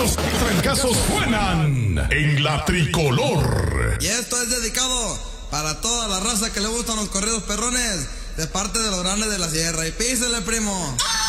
los trancazos suenan en la tricolor. Y esto es dedicado para toda la raza que le gustan los corridos perrones, de parte de los grandes de la sierra. Y písele, primo.